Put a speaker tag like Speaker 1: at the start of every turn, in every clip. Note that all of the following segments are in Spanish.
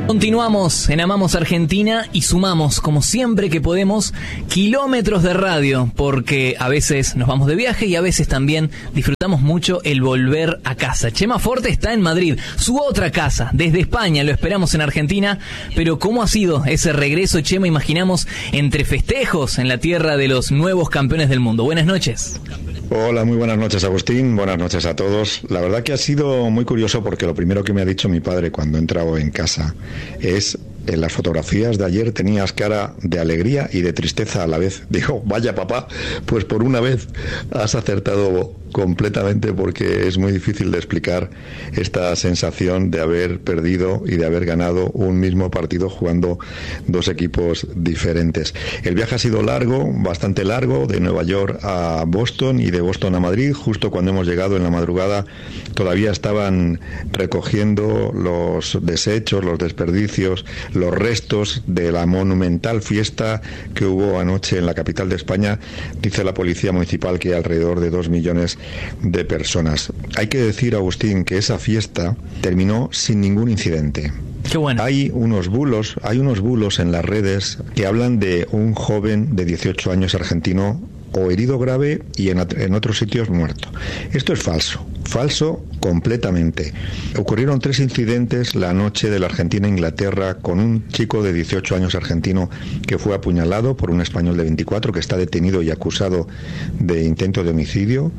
Speaker 1: Continuamos en Amamos Argentina y sumamos, como siempre que podemos, kilómetros de radio, porque a veces nos vamos de viaje y a veces también disfrutamos mucho el volver a casa. Chema Forte está en Madrid, su otra casa. Desde España lo esperamos en Argentina, pero ¿cómo ha sido ese regreso, Chema? Imaginamos entre festejos en la tierra de los nuevos campeones del mundo. Buenas noches.
Speaker 2: Hola, muy buenas noches, Agustín. Buenas noches a todos. La verdad que ha sido muy curioso porque lo primero que me ha dicho mi padre cuando he entrado en casa es: en las fotografías de ayer tenías cara de alegría y de tristeza a la vez. Dijo, vaya papá, pues por una vez has acertado completamente, porque es muy difícil de explicar esta sensación de haber perdido y de haber ganado un mismo partido jugando dos equipos diferentes. El viaje ha sido largo, bastante largo, de Nueva York a Boston y de Boston a Madrid. Justo cuando hemos llegado en la madrugada todavía estaban recogiendo los desechos, los desperdicios, los restos de la monumental fiesta que hubo anoche en la capital de España. Dice la policía municipal que alrededor de 2 millones de personas. Hay que decir, Agustín, que esa fiesta terminó sin ningún incidente.
Speaker 1: Qué bueno.
Speaker 2: Hay unos bulos en las redes que hablan de un joven de 18 años argentino o herido grave y en otros sitios muerto. Esto es falso completamente. Ocurrieron 3 incidentes la noche de la Argentina-Inglaterra con un chico de 18 años argentino que fue apuñalado por un español de 24 que está detenido y acusado de intento de homicidio,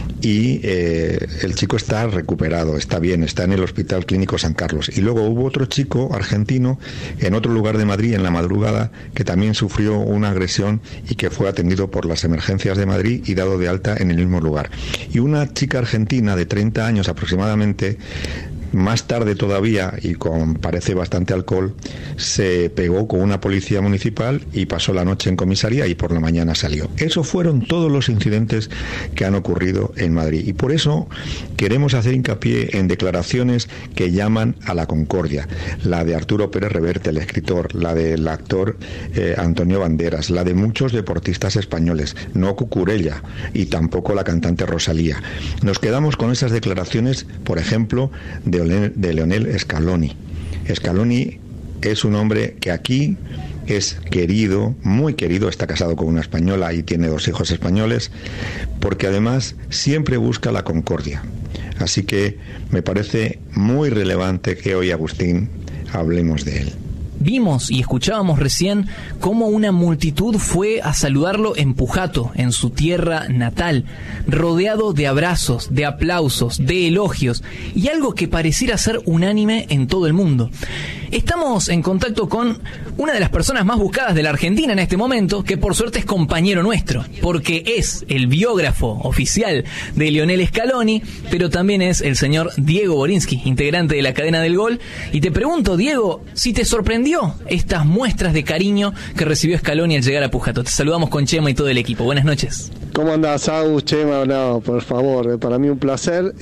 Speaker 2: y el chico está recuperado, está bien, está en el Hospital Clínico San Carlos. Y luego hubo otro chico argentino en otro lugar de Madrid en la madrugada que también sufrió una agresión y que fue atendido por las emergencias de Madrid y dado de alta en el mismo lugar. Y una chica argentina de 30 años aproximadamente, más tarde todavía y con parece bastante alcohol, se pegó con una policía municipal y pasó la noche en comisaría y por la mañana salió. Esos fueron todos los incidentes que han ocurrido en Madrid, y por eso queremos hacer hincapié en declaraciones que llaman a la concordia: la de Arturo Pérez Reverte, el escritor, la del actor Antonio Banderas, la de muchos deportistas españoles, no Cucurella, y tampoco la cantante Rosalía. Nos quedamos con esas declaraciones, por ejemplo, de Lionel Scaloni. Scaloni es un hombre que aquí es querido, muy querido, está casado con una española y tiene 2 hijos españoles, porque además siempre busca la concordia. Así que me parece muy relevante que hoy, Agustín, hablemos de él.
Speaker 1: Vimos y escuchábamos recién cómo una multitud fue a saludarlo en Pujato, en su tierra natal, rodeado de abrazos, de aplausos, de elogios y algo que pareciera ser unánime en todo el mundo. Estamos en contacto con una de las personas más buscadas de la Argentina en este momento, que por suerte es compañero nuestro, porque es el biógrafo oficial de Lionel Scaloni, pero también es el señor Diego Borinsky, integrante de la Cadena del Gol. Y te pregunto, Diego, si te sorprendió estas muestras de cariño que recibió Scaloni al llegar a Pujato. Te saludamos con Chema y todo el equipo. Buenas noches.
Speaker 3: ¿Cómo andás, Agus? Chema, no, por favor, para mí un placer.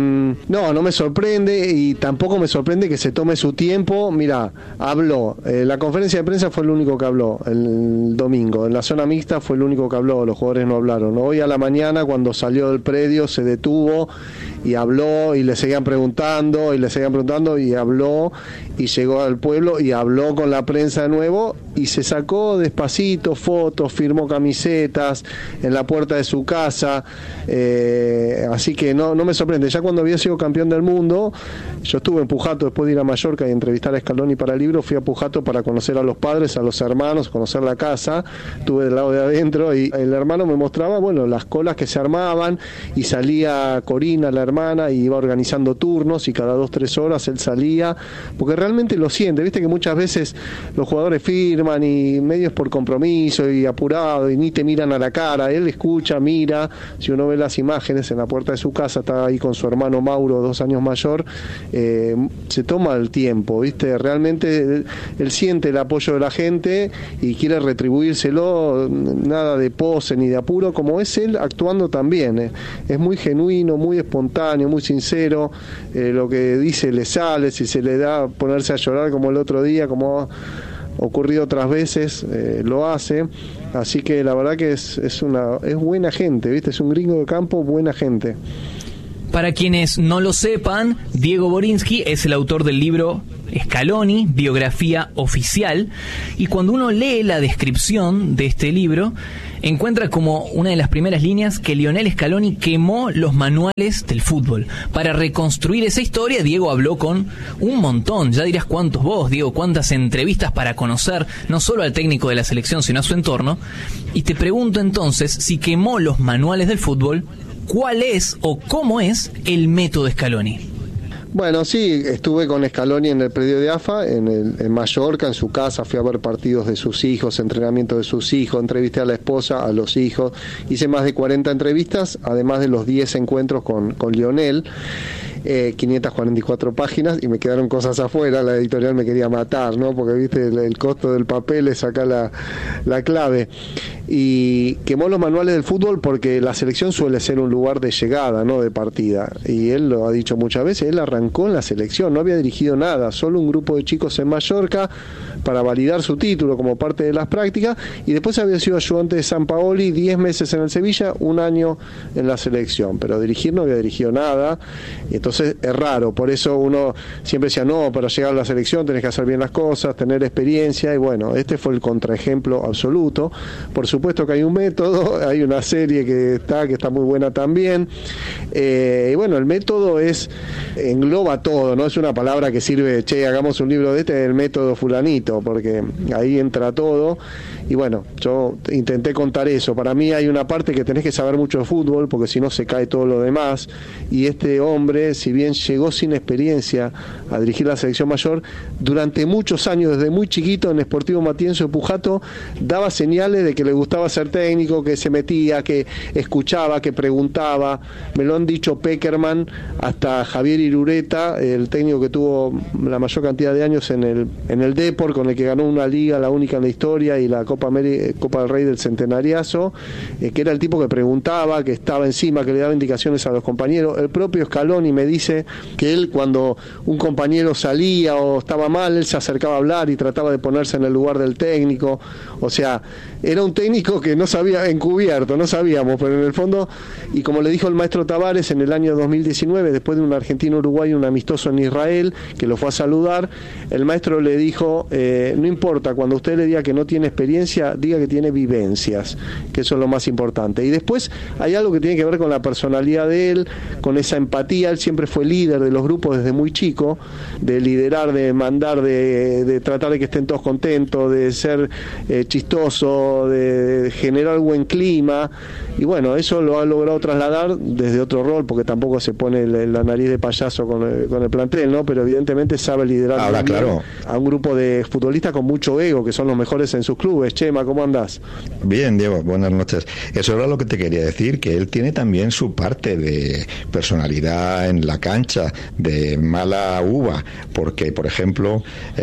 Speaker 3: No me sorprende, y tampoco me sorprende que se tome su tiempo. Mira, habló, la conferencia de prensa fue el único que habló el domingo, en la zona mixta fue el único que habló, los jugadores no hablaron. Hoy a la mañana, cuando salió del predio, se detuvo y habló, y le seguían preguntando y habló, y llegó al pueblo y habló con la prensa de nuevo, y se sacó despacito fotos, firmó camisetas en la puerta de su casa, así que no me sorprende. Ya cuando había sido campeón del mundo, yo estuve en Pujato después de ir a Mallorca y entrevistar a Scaloni para el libro. Fui a Pujato para conocer a los padres, a los hermanos, conocer la casa. Estuve del lado de adentro y el hermano me mostraba, las colas que se armaban, y salía Corina, la hermana, y iba organizando turnos, y cada 2-3 horas él salía, porque realmente lo siente. Viste que muchas veces los jugadores firman y medios por compromiso y apurado, y ni te miran a la cara. Él escucha, mira. Si uno ve las imágenes en la puerta de su casa, está ahí con su hermano Mauro, 2 años mayor, se toma el tiempo, ¿viste? Realmente él siente el apoyo de la gente y quiere retribuírselo, nada de pose ni de apuro, como es él actuando también. Es muy genuino, muy espontáneo, muy sincero, lo que dice le sale. Si se le da ponerse a llorar como el otro día, como ha ocurrido otras veces, lo hace. Así que la verdad que es buena gente, ¿viste? Es un gringo de campo, buena gente.
Speaker 1: Para quienes no lo sepan, Diego Borinsky es el autor del libro Scaloni, biografía oficial, y cuando uno lee la descripción de este libro, encuentra como una de las primeras líneas que Lionel Scaloni quemó los manuales del fútbol. Para reconstruir esa historia, Diego habló con un montón, ya dirás cuántos vos, Diego, cuántas entrevistas para conocer no solo al técnico de la selección, sino a su entorno. Y te pregunto entonces, si quemó los manuales del fútbol, ¿cuál es o cómo es el método Scaloni?
Speaker 3: Bueno, sí, estuve con Scaloni en el predio de AFA, en Mallorca, en su casa, fui a ver partidos de sus hijos, entrenamiento de sus hijos, entrevisté a la esposa, a los hijos, hice más de 40 entrevistas, además de los 10 encuentros con Lionel. 544 páginas y me quedaron cosas afuera, la editorial me quería matar, ¿no? Porque viste el costo del papel es acá la clave. Y quemó los manuales del fútbol porque la selección suele ser un lugar de llegada, no de partida, y él lo ha dicho muchas veces, él arrancó en la selección, no había dirigido nada, solo un grupo de chicos en Mallorca para validar su título como parte de las prácticas, y después había sido ayudante de Sampaoli 10 meses en el Sevilla, 1 año en la selección, pero dirigir no había dirigido nada. Entonces es raro, por eso uno siempre decía, no, para llegar a la selección tenés que hacer bien las cosas, tener experiencia, y bueno, este fue el contraejemplo absoluto. Por supuesto que hay un método, hay una serie que está muy buena también, y bueno, el método engloba todo, no es una palabra que sirve, che, hagamos un libro de el método fulanito, porque ahí entra todo. Y bueno, yo intenté contar eso. Para mí hay una parte que tenés que saber mucho de fútbol, porque si no se cae todo lo demás. Y este hombre, si bien llegó sin experiencia a dirigir la selección mayor, durante muchos años, desde muy chiquito en Sportivo Matienzo de Pujato, daba señales de que le gustaba ser técnico, que se metía, que escuchaba, que preguntaba. Me lo han dicho Peckerman, hasta Javier Irureta, el técnico que tuvo la mayor cantidad de años en el Depor, con el que ganó una liga, la única en la historia, y la Copa del Rey del Centenariazo, que era el tipo que preguntaba, que estaba encima, que le daba indicaciones a los compañeros. El propio Scaloni me dice que él, cuando un compañero salía o estaba mal, él se acercaba a hablar y trataba de ponerse en el lugar del técnico. O sea, era un técnico que no sabía, encubierto, no sabíamos, pero en el fondo, y como le dijo el maestro Tavares en el año 2019, después de un argentino-uruguayo, un amistoso en Israel, que lo fue a saludar, el maestro le dijo, no importa, cuando usted le diga que no tiene experiencia, diga que tiene vivencias, que eso es lo más importante. Y después hay algo que tiene que ver con la personalidad de él, con esa empatía. Él siempre fue líder de los grupos desde muy chico, de liderar, de mandar, de tratar de que estén todos contentos, de ser chistoso, de generar buen clima. Y bueno, eso lo ha logrado trasladar desde otro rol, porque tampoco se pone la nariz de payaso con el plantel, ¿no? Pero evidentemente sabe liderar.
Speaker 2: Ahora, claro,
Speaker 3: a un grupo de futbolistas con mucho ego, que son los mejores en sus clubes. Chema, ¿cómo andás?
Speaker 2: Bien, Diego, buenas noches. Eso era lo que te quería decir, que él tiene también su parte de personalidad en la cancha, de mala uva, porque, por ejemplo,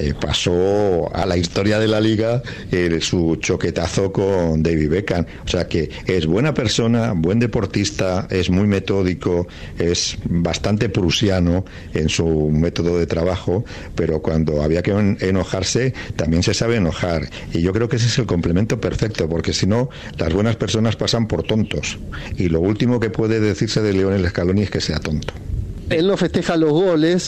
Speaker 2: pasó a la historia de la Liga su choquetazo con David Beckham. O sea que es buena persona, buen deportista, es muy metódico, es bastante prusiano en su método de trabajo, pero cuando había que enojarse, también se sabe enojar. Y yo creo que ese es el complemento perfecto, porque si no, las buenas personas pasan por tontos. Y lo último que puede decirse de Lionel Scaloni es que sea tonto.
Speaker 3: Él no festeja los goles,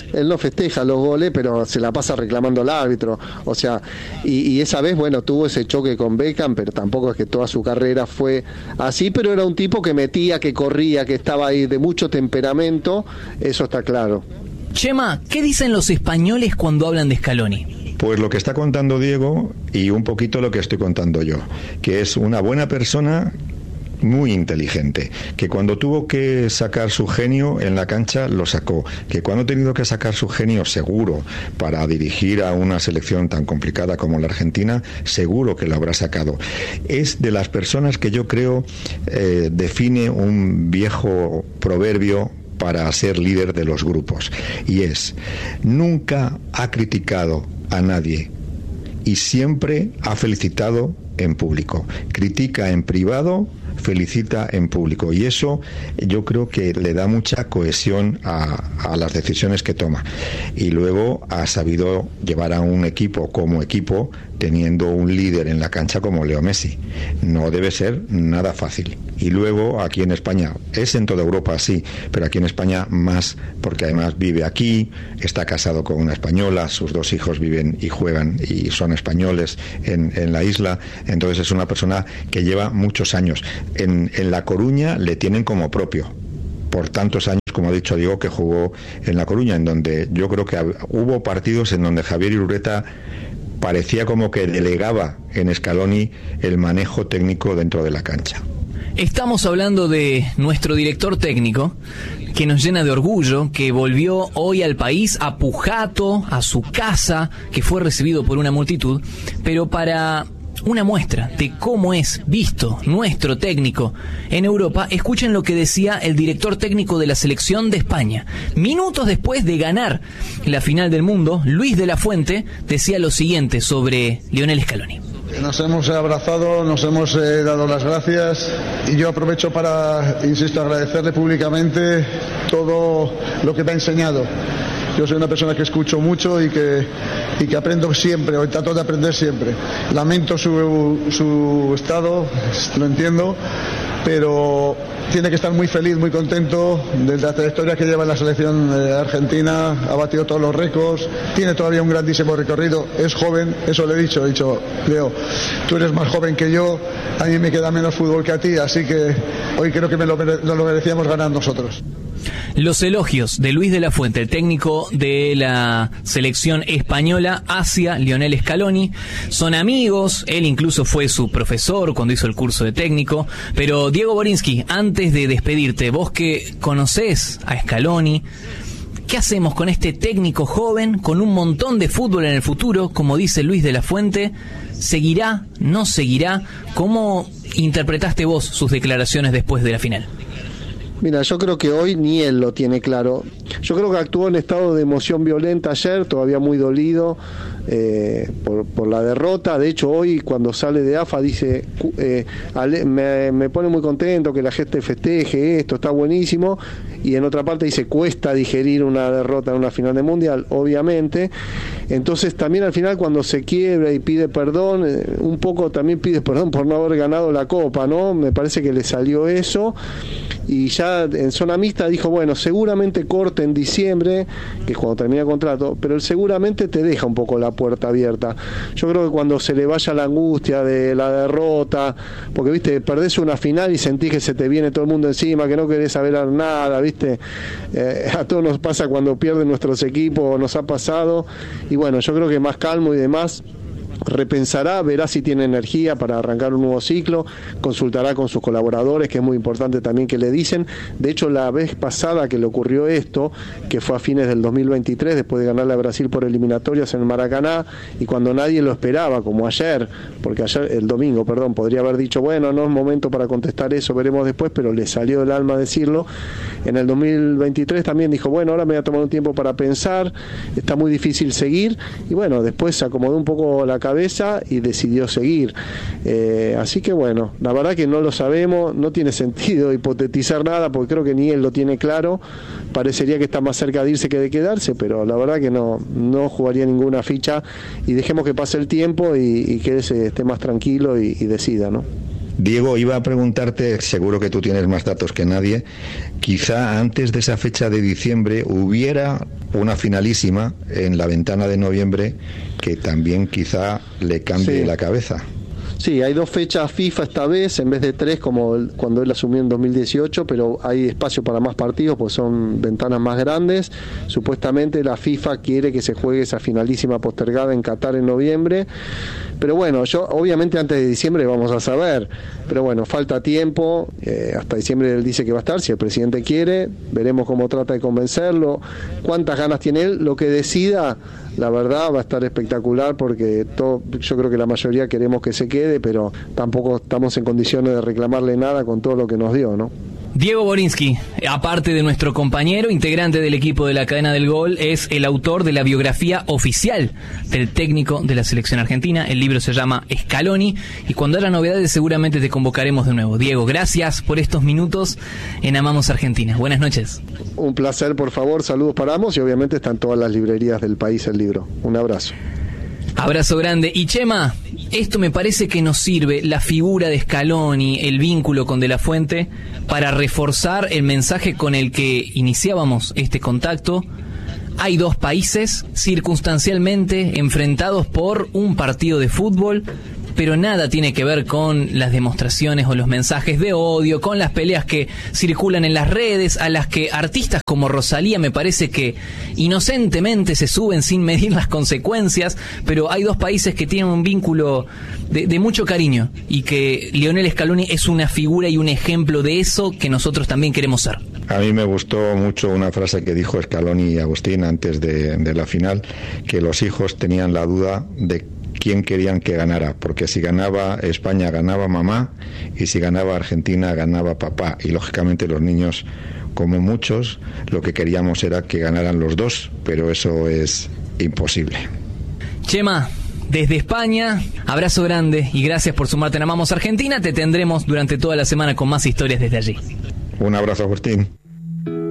Speaker 3: pero se la pasa reclamando al árbitro. O sea, y esa vez, bueno, tuvo ese choque con Beckham, pero tampoco es que toda su carrera fue así, pero era un tipo que metía, que corría, que estaba ahí de mucho temperamento, eso está claro.
Speaker 1: Chema, ¿qué dicen los españoles cuando hablan de Scaloni?
Speaker 2: Pues lo que está contando Diego y un poquito lo que estoy contando yo, que es una buena persona, muy inteligente, que cuando tuvo que sacar su genio en la cancha lo sacó, que cuando ha tenido que sacar su genio seguro para dirigir a una selección tan complicada como la Argentina, seguro que lo habrá sacado. Es de las personas que yo creo define un viejo proverbio para ser líder de los grupos, y es: nunca ha criticado a nadie y siempre ha felicitado en público. Critica en privado, felicita en público, y eso yo creo que le da mucha cohesión a las decisiones que toma. Y luego ha sabido llevar a un equipo como equipo, teniendo un líder en la cancha como Leo Messi. No debe ser nada fácil. Y luego aquí en España, es en toda Europa sí, pero aquí en España más, porque además vive aquí, está casado con una española, sus 2 hijos viven y juegan y son españoles en la isla. Entonces es una persona que lleva muchos años. En La Coruña le tienen como propio, por tantos años, como ha dicho Diego, que jugó en La Coruña, en donde yo creo que hubo partidos en donde Javier Irureta parecía como que delegaba en Scaloni el manejo técnico dentro de la cancha.
Speaker 1: Estamos hablando de nuestro director técnico, que nos llena de orgullo, que volvió hoy al país, a Pujato, a su casa, que fue recibido por una multitud, pero para una muestra de cómo es visto nuestro técnico en Europa, escuchen lo que decía el director técnico de la selección de España. Minutos después de ganar la final del mundo, Luis de la Fuente decía lo siguiente sobre Lionel Scaloni.
Speaker 4: Nos hemos abrazado, nos hemos dado las gracias, y yo aprovecho para, insisto, agradecerle públicamente todo lo que me ha enseñado. Yo soy una persona que escucho mucho y que aprendo siempre, o trato de aprender siempre. Lamento su estado, lo entiendo, pero tiene que estar muy feliz, muy contento de la trayectoria que lleva en la selección argentina. Ha batido todos los récords, tiene todavía un grandísimo recorrido, es joven, eso le he dicho, Leo, tú eres más joven que yo, a mí me queda menos fútbol que a ti, así que hoy creo que nos lo merecíamos ganar nosotros.
Speaker 1: Los elogios de Luis de la Fuente, el técnico de la selección española, hacia Lionel Scaloni. Son amigos, él incluso fue su profesor cuando hizo el curso de técnico. Pero Diego Borinsky, antes de despedirte, vos que conocés a Scaloni, ¿qué hacemos con este técnico joven, con un montón de fútbol en el futuro, como dice Luis de la Fuente? ¿Seguirá? ¿No seguirá? ¿Cómo interpretaste vos sus declaraciones después de la final?
Speaker 3: Mira, yo creo que hoy ni él lo tiene claro. Yo creo que actuó en estado de emoción violenta ayer, todavía muy dolido por la derrota. De hecho, hoy cuando sale de AFA dice, me pone muy contento que la gente festeje esto, está buenísimo. Y en otra parte dice, cuesta digerir una derrota en una final de Mundial, obviamente. Entonces también al final cuando se quiebra y pide perdón, un poco también pide perdón por no haber ganado la Copa, ¿no? Me parece que le salió eso. Y ya en zona mixta dijo, bueno, seguramente corte en diciembre, que es cuando termina el contrato, pero él seguramente te deja un poco la puerta abierta. Yo creo que cuando se le vaya la angustia de la derrota, porque viste, perdés una final y sentís que se te viene todo el mundo encima, que no querés saber nada, viste, a todos nos pasa cuando pierden nuestros equipos, nos ha pasado, y bueno, yo creo que más calmo y demás, repensará, verá si tiene energía para arrancar un nuevo ciclo, consultará con sus colaboradores, que es muy importante también que le dicen. De hecho, la vez pasada que le ocurrió esto, que fue a fines del 2023, después de ganarle a Brasil por eliminatorias en el Maracaná, y cuando nadie lo esperaba, como ayer, porque ayer, el domingo, perdón, podría haber dicho, bueno, no es momento para contestar eso, veremos después, pero le salió del alma decirlo. En el 2023 también dijo, bueno, ahora me voy a tomar un tiempo para pensar, está muy difícil seguir, y bueno, después se acomodó un poco la cabeza y decidió seguir. Así que bueno, la verdad que no lo sabemos, no tiene sentido hipotetizar nada porque creo que ni él lo tiene claro. Parecería que está más cerca de irse que de quedarse, pero la verdad que no jugaría ninguna ficha, y dejemos que pase el tiempo y que él esté más tranquilo y decida, ¿no?
Speaker 2: Diego, iba a preguntarte, seguro que tú tienes más datos que nadie, quizá antes de esa fecha de diciembre hubiera una finalísima en la ventana de noviembre que también quizá le cambie la cabeza.
Speaker 3: Sí, hay 2 fechas FIFA esta vez, en vez de 3 como cuando él asumió en 2018, pero hay espacio para más partidos, pues son ventanas más grandes. Supuestamente la FIFA quiere que se juegue esa finalísima postergada en Qatar en noviembre, pero bueno, obviamente antes de diciembre vamos a saber, pero bueno, falta tiempo, hasta diciembre él dice que va a estar, si el presidente quiere, veremos cómo trata de convencerlo, cuántas ganas tiene él, lo que decida, la verdad va a estar espectacular, porque yo creo que la mayoría queremos que se quede, pero tampoco estamos en condiciones de reclamarle nada con todo lo que nos dio, ¿no?
Speaker 1: Diego Borinsky, aparte de nuestro compañero, integrante del equipo de la Cadena del Gol, es el autor de la biografía oficial del técnico de la selección argentina. El libro se llama Scaloni y cuando haya novedades seguramente te convocaremos de nuevo. Diego, gracias por estos minutos en Amamos Argentina. Buenas noches.
Speaker 3: Un placer, por favor, saludos para ambos y obviamente están todas las librerías del país el libro. Un abrazo.
Speaker 1: Abrazo grande. Y Chema, esto me parece que nos sirve, la figura de Scaloni, el vínculo con De la Fuente, para reforzar el mensaje con el que iniciábamos este contacto. Hay dos países circunstancialmente enfrentados por un partido de fútbol, pero nada tiene que ver con las demostraciones o los mensajes de odio, con las peleas que circulan en las redes, a las que artistas como Rosalía me parece que inocentemente se suben sin medir las consecuencias, pero hay dos países que tienen un vínculo de mucho cariño y que Lionel Scaloni es una figura y un ejemplo de eso que nosotros también queremos ser.
Speaker 2: A mí me gustó mucho una frase que dijo Scaloni y Agustín antes de la final, que los hijos tenían la duda de quién querían que ganara, porque si ganaba España ganaba mamá y si ganaba Argentina ganaba papá, y lógicamente los niños, como muchos, lo que queríamos era que ganaran los dos, pero eso es imposible.
Speaker 1: Chema, desde España, abrazo grande y gracias por sumarte en Amamos Argentina. Te tendremos durante toda la semana con más historias desde allí.
Speaker 2: Un abrazo, Agustín.